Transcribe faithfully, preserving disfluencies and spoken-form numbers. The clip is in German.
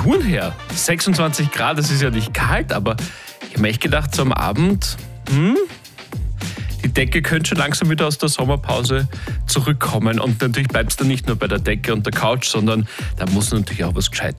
Temperaturen her, sechsundzwanzig Grad, das ist ja nicht kalt, aber ich habe mir echt gedacht, so am Abend, hm, die Decke könnte schon langsam wieder aus der Sommerpause zurückkommen. Und natürlich bleibt es dann nicht nur bei der Decke und der Couch, sondern da muss natürlich auch was gescheit